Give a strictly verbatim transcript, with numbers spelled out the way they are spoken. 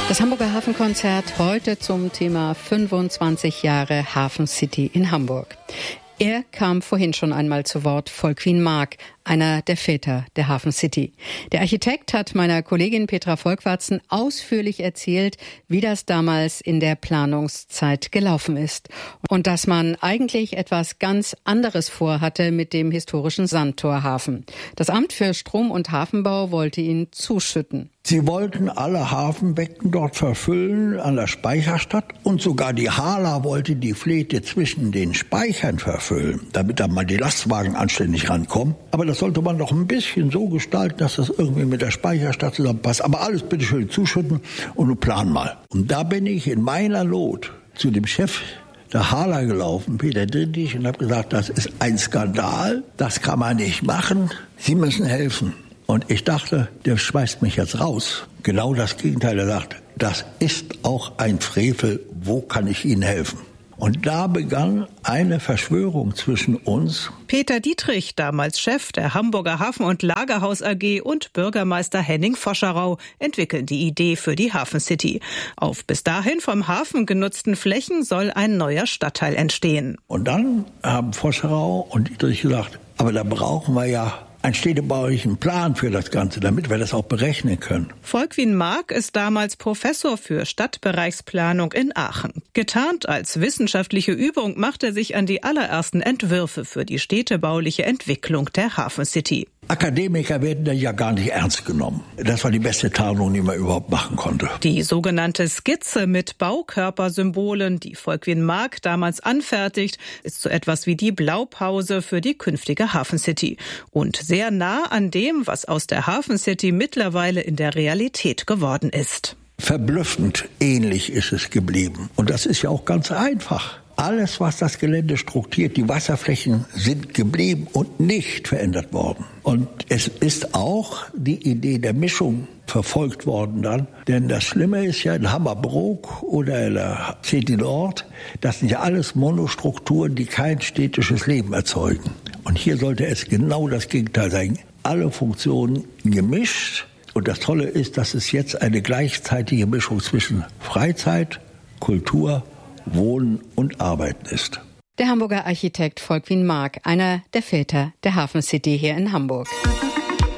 Das Hamburger Hafenkonzert heute zum Thema fünfundzwanzig Jahre Hafen City in Hamburg. Er kam vorhin schon einmal zu Wort, Volkwin Mark, einer der Väter der Hafen City. Der Architekt hat meiner Kollegin Petra Volkwartzen ausführlich erzählt, wie das damals in der Planungszeit gelaufen ist. Und dass man eigentlich etwas ganz anderes vorhatte mit dem historischen Sandtorhafen. Das Amt für Strom- und Hafenbau wollte ihn zuschütten. Sie wollten alle Hafenbecken dort verfüllen an der Speicherstadt und sogar die Hala wollte die Fläche zwischen den Speichern verfüllen, damit da mal die Lastwagen anständig rankommen. Aber das sollte man doch ein bisschen so gestalten, dass das irgendwie mit der Speicherstadt zusammenpasst. Aber alles bitte schön zuschütten und nun plan mal. Und da bin ich in meiner Not zu dem Chef der Hala gelaufen, Peter Drintig, und habe gesagt, das ist ein Skandal, das kann man nicht machen, Sie müssen helfen. Und ich dachte, der schmeißt mich jetzt raus. Genau das Gegenteil, er sagt, das ist auch ein Frevel, wo kann ich Ihnen helfen? Und da begann eine Verschwörung zwischen uns. Peter Dietrich, damals Chef der Hamburger Hafen- und Lagerhaus A G, und Bürgermeister Henning Voscherau entwickeln die Idee für die Hafen City. Auf bis dahin vom Hafen genutzten Flächen soll ein neuer Stadtteil entstehen. Und dann haben Voscherau und Dietrich gesagt, aber da brauchen wir ja einen städtebaulichen Plan für das Ganze, damit wir das auch berechnen können. Volkwin Mark ist damals Professor für Stadtbereichsplanung in Aachen. Getarnt als wissenschaftliche Übung macht er sich an die allerersten Entwürfe für die städtebauliche Entwicklung der Hafen City. Akademiker werden da ja gar nicht ernst genommen. Das war die beste Tarnung, die man überhaupt machen konnte. Die sogenannte Skizze mit Baukörpersymbolen, die Volkwin Mark damals anfertigt, ist so etwas wie die Blaupause für die künftige Hafen City. Und sehr nah an dem, was aus der Hafen City mittlerweile in der Realität geworden ist. Verblüffend ähnlich ist es geblieben. Und das ist ja auch ganz einfach. Alles, was das Gelände strukturiert, die Wasserflächen sind geblieben und nicht verändert worden. Und es ist auch die Idee der Mischung verfolgt worden dann. Denn das Schlimme ist ja in Hammerbrook oder in der City Nord, das sind ja alles Monostrukturen, die kein städtisches Leben erzeugen. Und hier sollte es genau das Gegenteil sein. Alle Funktionen gemischt. Und das Tolle ist, dass es jetzt eine gleichzeitige Mischung zwischen Freizeit, Kultur, Wohnen und Arbeiten ist. Der Hamburger Architekt Volkwin Mark, einer der Väter der Hafen City hier in Hamburg.